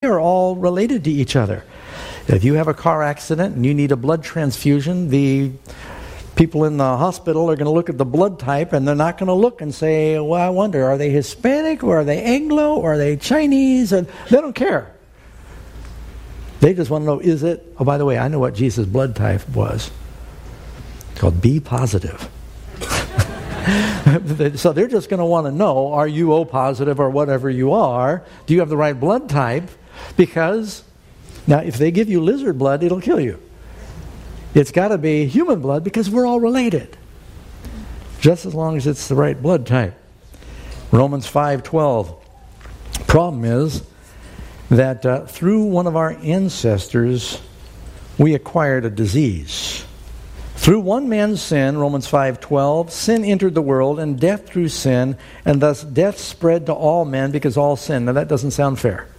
They're all related to each other. If you have a car accident and you need a blood transfusion, the people in the hospital are going to look at the blood type, and they're not going to look and say, well, I wonder, are they Hispanic, or are they Anglo, or are they Chinese? And they don't care. They just want to know, is it? Oh, by the way, I know what Jesus' blood type was. It's called B positive. So they're just going to want to know, are you O positive or whatever you are? Do you have the right blood type? Because, now if they give you lizard blood, it'll kill you. It's got to be human blood because we're all related. Just as long as it's the right blood type. Romans 5:12. Problem is that through one of our ancestors, we acquired a disease. Through one man's sin, Romans 5:12, sin entered the world, and death through sin, and thus death spread to all men because all sin. Now that doesn't sound fair.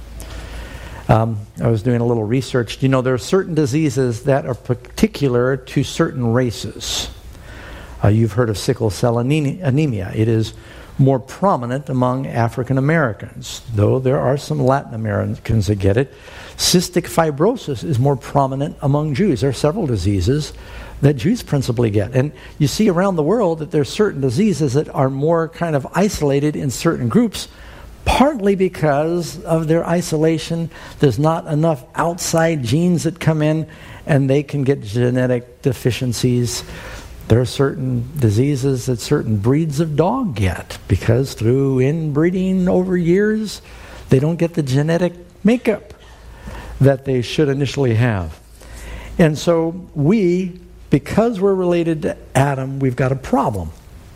I was doing a little research. You know, there are certain diseases that are particular to certain races. You've heard of sickle cell anemia. It is more prominent among African Americans, though there are some Latin Americans that get it. Cystic fibrosis is more prominent among Jews. There are several diseases that Jews principally get. And you see around the world that there are certain diseases that are more kind of isolated in certain groups, partly because of their isolation. There's not enough outside genes that come in, and they can get genetic deficiencies. There are certain diseases that certain breeds of dog get, because through inbreeding over years, they don't get the genetic makeup that they should initially have. And so we, because we're related to Adam, we've got a problem.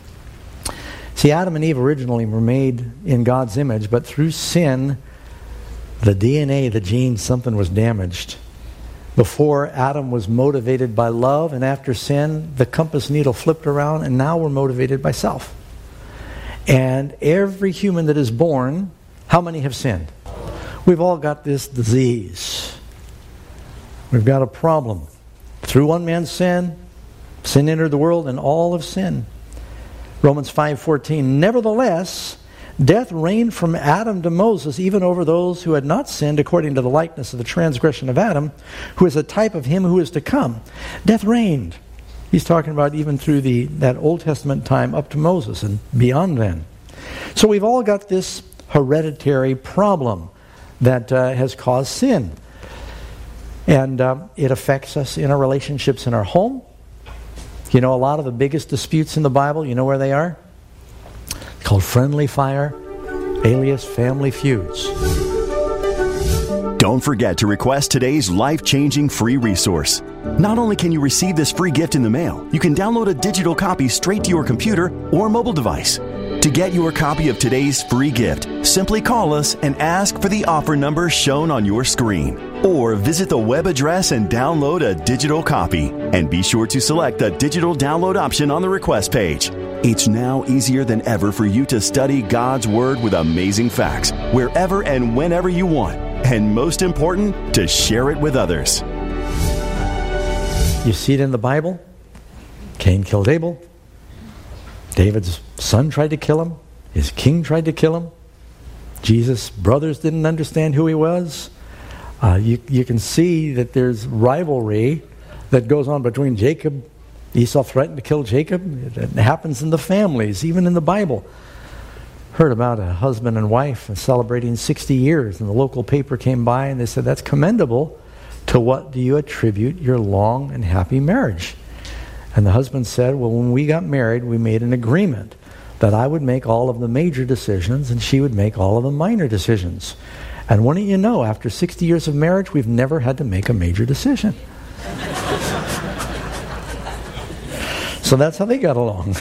See, Adam and Eve originally were made in God's image, but through sin, the DNA, the genes, something was damaged. Before, Adam was motivated by love, and after sin, the compass needle flipped around, and now we're motivated by self. And every human that is born, how many have sinned? We've all got this disease. We've got a problem. Through one man's sin, sin entered the world, and all have sinned. Romans 5:14, nevertheless, death reigned from Adam to Moses, even over those who had not sinned, according to the likeness of the transgression of Adam, who is a type of him who is to come. Death reigned. He's talking about even through that Old Testament time up to Moses and beyond then. So we've all got this hereditary problem that has caused sin. And it affects us in our relationships in our home. You know, a lot of the biggest disputes in the Bible, you know where they are? It's called friendly fire, alias family feuds. Don't forget to request today's life-changing free resource. Not only can you receive this free gift in the mail, you can download a digital copy straight to your computer or mobile device. To get your copy of today's free gift, simply call us and ask for the offer number shown on your screen. Or visit the web address and download a digital copy. And be sure to select the digital download option on the request page. It's now easier than ever for you to study God's Word with amazing facts, wherever and whenever you want. And most important, to share it with others. You see it in the Bible. Cain killed Abel. David's son tried to kill him. His king tried to kill him. Jesus' brothers didn't understand who he was. You can see that there's rivalry that goes on between Jacob. Esau threatened to kill Jacob. It happens in the families, even in the Bible. Heard about a husband and wife celebrating 60 years, and the local paper came by and they said, that's commendable. To what do you attribute your long and happy marriage? And the husband said, well, when we got married, we made an agreement that I would make all of the major decisions and she would make all of the minor decisions. And wouldn't you know, after 60 years of marriage, we've never had to make a major decision. So that's how they got along.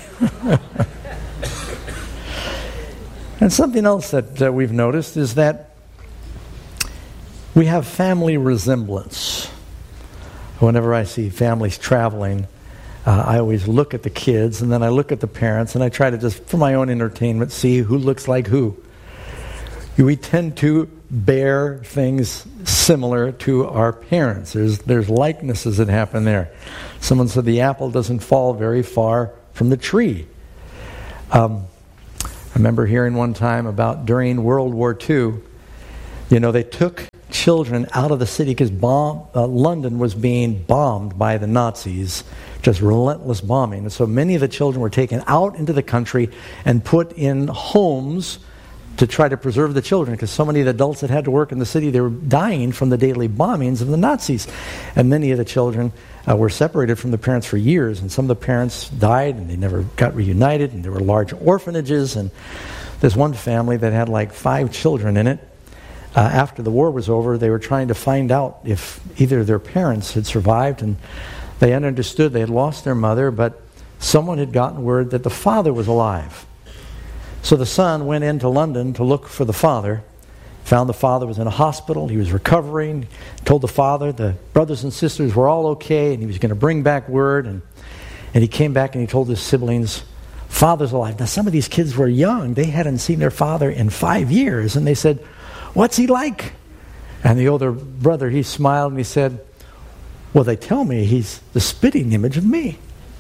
And something else that we've noticed is that we have family resemblance. Whenever I see families traveling, I always look at the kids, and then I look at the parents, and I try to just, for my own entertainment, see who looks like who. We tend to bear things similar to our parents. There's likenesses that happen there. Someone said the apple doesn't fall very far from the tree. I remember hearing one time about during World War II, they took children out of the city because London was being bombed by the Nazis, just relentless bombing. And so many of the children were taken out into the country and put in homes to try to preserve the children, because so many of the adults that had to work in the city, they were dying from the daily bombings of the Nazis. And many of the children were separated from the parents for years, and some of the parents died and they never got reunited, and there were large orphanages. And there's one family that had like 5 children in it. After the war was over, they were trying to find out if either of their parents had survived, and they understood they had lost their mother, but someone had gotten word that the father was alive. So the son went into London to look for the father, found the father was in a hospital, he was recovering, told the father the brothers and sisters were all okay, and he was going to bring back word, and he came back and he told his siblings, father's alive. Now some of these kids were young, they hadn't seen their father in 5 years, and they said, what's he like? And the older brother, he smiled and he said, well, they tell me he's the spitting image of me.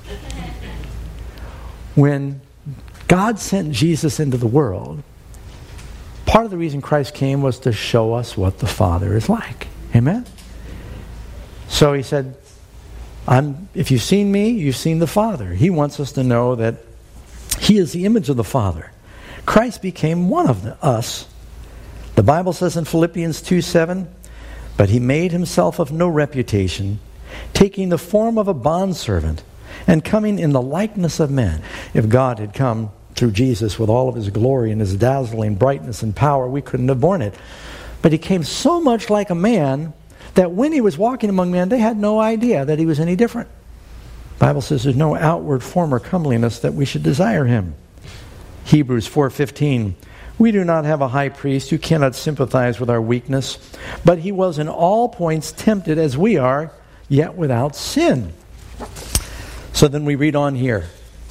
When God sent Jesus into the world, part of the reason Christ came was to show us what the Father is like. Amen? So he said, if you've seen me, you've seen the Father. He wants us to know that he is the image of the Father. Christ became one of us. The Bible says in Philippians 2:7, but he made himself of no reputation, taking the form of a bondservant, and coming in the likeness of men. If God had come through Jesus with all of his glory and his dazzling brightness and power, we couldn't have borne it. But he came so much like a man that when he was walking among men, they had no idea that he was any different. The Bible says there's no outward form or comeliness that we should desire him. Hebrews 4:15, we do not have a high priest who cannot sympathize with our weakness, but he was in all points tempted as we are, yet without sin. So then we read on here.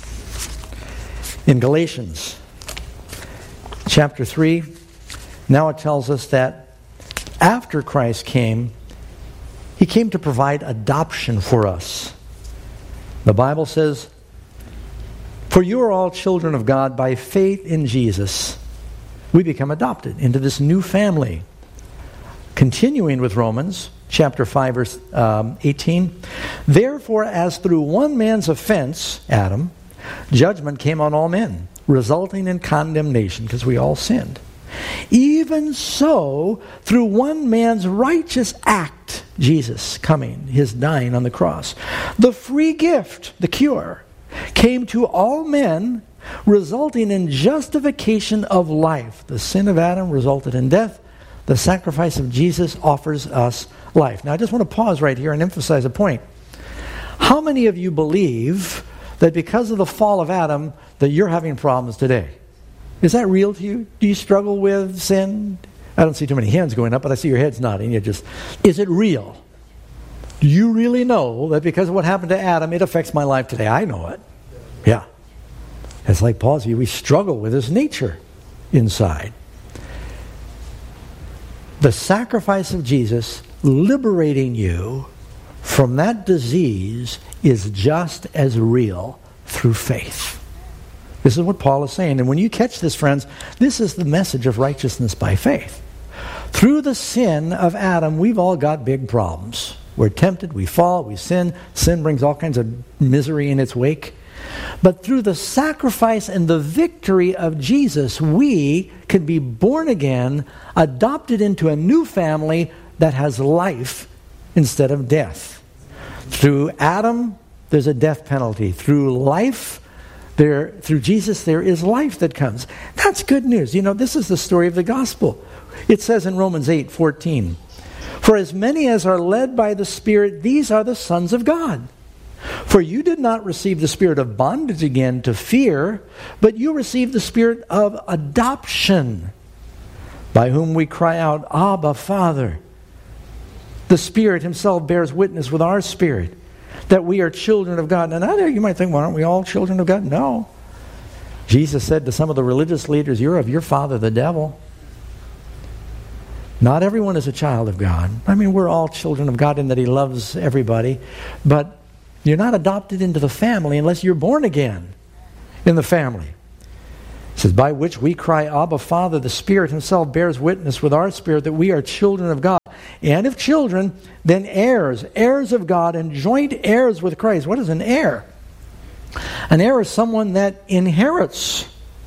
In Galatians chapter 3, now it tells us that after Christ came, he came to provide adoption for us. The Bible says, for you are all children of God by faith in Jesus. We become adopted into this new family. Continuing with Romans chapter 5, verse 18. Therefore, as through one man's offense, Adam, judgment came on all men, resulting in condemnation, because we all sinned. Even so, through one man's righteous act, Jesus coming, his dying on the cross, the free gift, the cure, came to all men, resulting in justification of life. The sin of Adam resulted in death. The sacrifice of Jesus offers us life. Now I just want to pause right here and emphasize a point. How many of you believe that because of the fall of Adam that you're having problems today? Is that real to you? Do you struggle with sin? I don't see too many hands going up, but I see your heads nodding. Is it real? Do you really know that because of what happened to Adam, it affects my life today? I know it. Yeah. It's like Paul's view, we struggle with his nature inside. The sacrifice of Jesus liberating you from that disease is just as real through faith. This is what Paul is saying. And when you catch this, friends, this is the message of righteousness by faith. Through the sin of Adam, we've all got big problems. We're tempted, we fall, we sin. Sin brings all kinds of misery in its wake. But through the sacrifice and the victory of Jesus, we can be born again, adopted into a new family that has life instead of death. Through Adam, there's a death penalty. Through life, through Jesus, there is life that comes. That's good news. You know, this is the story of the gospel. It says in Romans 8:14, for as many as are led by the Spirit, these are the sons of God. For you did not receive the spirit of bondage again to fear, but you received the spirit of adoption, by whom we cry out, Abba, Father. The Spirit himself bears witness with our spirit that we are children of God. And now you might think, well, aren't we all children of God? No. Jesus said to some of the religious leaders, you're of your father, the devil. Not everyone is a child of God. I mean, we're all children of God in that he loves everybody, but you're not adopted into the family unless you're born again in the family. It says, by which we cry, Abba, Father. The Spirit himself bears witness with our spirit that we are children of God. and if children, then heirs, heirs of God and joint heirs with Christ. What is an heir? An heir is someone that inherits.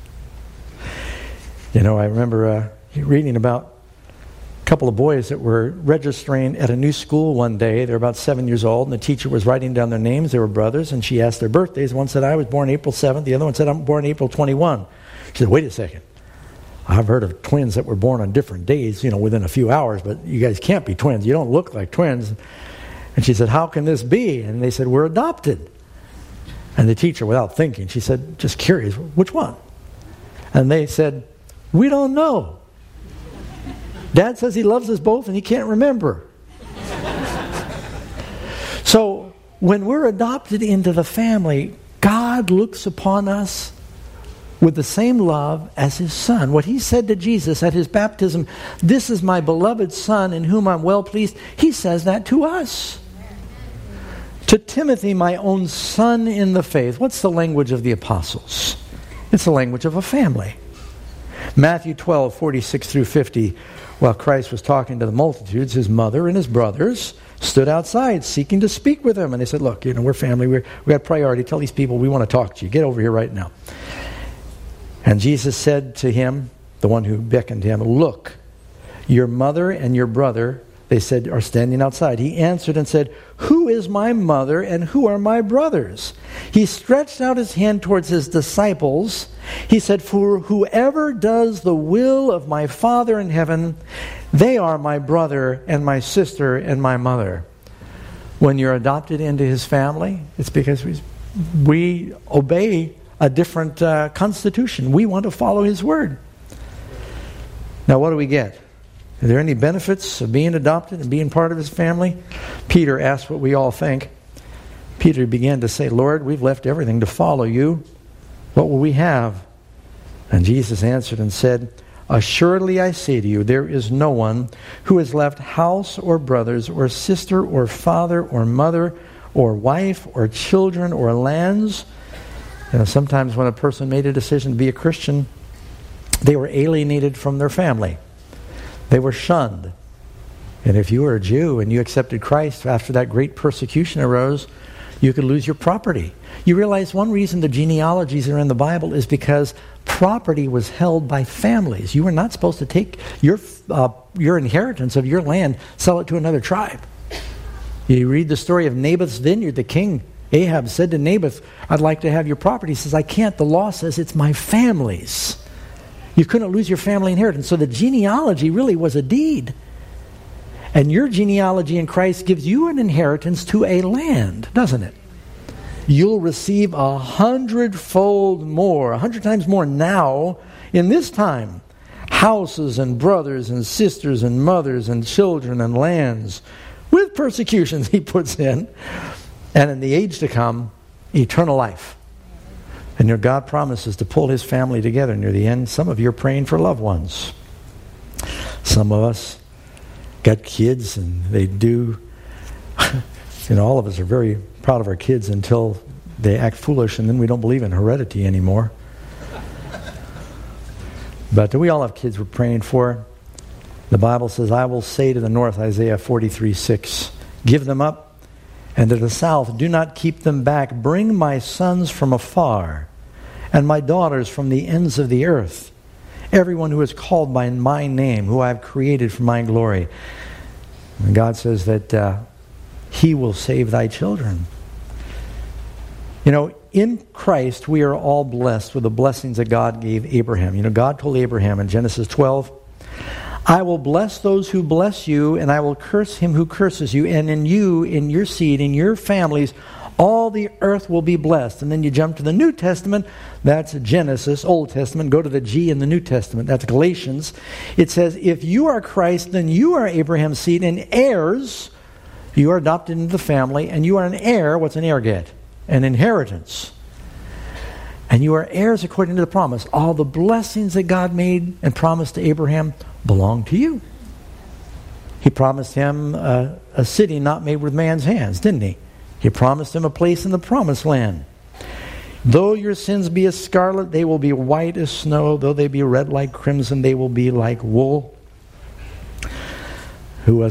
I remember reading about a couple of boys that were registering at a new school one day. They were about 7 years old, and the teacher was writing down their names. They were brothers, and she asked their birthdays. One said, I was born April 7th. The other one said, I'm born April 21. She said, wait a second. I've heard of twins that were born on different days, within a few hours, but you guys can't be twins. You don't look like twins. And she said, how can this be? And they said, we're adopted. And the teacher, without thinking, she said, just curious, which one? And they said, we don't know. Dad says he loves us both and he can't remember. So when we're adopted into the family, God looks upon us with the same love as his Son. What he said to Jesus at his baptism, this is my beloved Son in whom I'm well pleased, he says that to us. To Timothy, my own son in the faith. What's the language of the apostles? It's the language of a family. Matthew 12, 46 through 50, while Christ was talking to the multitudes, his mother and his brothers stood outside seeking to speak with him. And they said, look, we're family, we got priority. Tell these people we want to talk to you. Get over here right now. And Jesus said to him, the one who beckoned him, look, your mother and your brother, they said, are standing outside. He answered and said, who is my mother and who are my brothers? He stretched out his hand towards his disciples. He said, for whoever does the will of my Father in heaven, they are my brother and my sister and my mother. When you're adopted into his family, it's because we obey a different constitution. We want to follow his word. Now, what do we get? Are there any benefits of being adopted and being part of his family? Peter asked what we all think. Peter began to say, Lord, we've left everything to follow you. What will we have? And Jesus answered and said, assuredly I say to you, there is no one who has left house or brothers or sister or father or mother or wife or children or lands. Sometimes when a person made a decision to be a Christian, they were alienated from their family. They were shunned. And if you were a Jew and you accepted Christ after that great persecution arose, you could lose your property. You realize one reason the genealogies are in the Bible is because property was held by families. You were not supposed to take your inheritance of your land, sell it to another tribe. You read the story of Naboth's vineyard. The king Ahab said to Naboth, I'd like to have your property. He says, I can't. The law says it's my family's. You couldn't lose your family inheritance. So the genealogy really was a deed. And your genealogy in Christ gives you an inheritance to a land, doesn't it? You'll receive 100-fold more, 100 times more now in this time. Houses and brothers and sisters and mothers and children and lands with persecutions he puts in. And in the age to come, eternal life. And your God promises to pull his family together near the end. Some of you are praying for loved ones. Some of us got kids and they do. All of us are very proud of our kids until they act foolish, and then we don't believe in heredity anymore. But we all have kids we're praying for. The Bible says, I will say to the north, Isaiah 43:6, give them up. And to the south, do not keep them back. Bring my sons from afar, and my daughters from the ends of the earth. Everyone who is called by my name, who I have created for my glory. And God says that he will save thy children. In Christ, we are all blessed with the blessings that God gave Abraham. God told Abraham in Genesis 12, I will bless those who bless you, and I will curse him who curses you. And in you, in your seed, in your families, all the earth will be blessed. And then you jump to the New Testament. That's Genesis, Old Testament. Go to the G in the New Testament. That's Galatians. It says, if you are Christ, then you are Abraham's seed and heirs. You are adopted into the family, and you are an heir. What's an heir get? An inheritance. And you are heirs according to the promise. All the blessings that God made and promised to Abraham belong to you. He promised him a city not made with man's hands, didn't he? He promised him a place in the promised land. Though your sins be as scarlet, they will be white as snow. Though they be red like crimson, they will be like wool. Who